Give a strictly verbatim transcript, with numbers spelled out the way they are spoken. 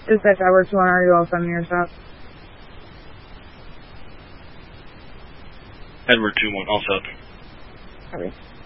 Dispatch, Edward two one, are you all set in your stop? Edward two one, all set. Copy.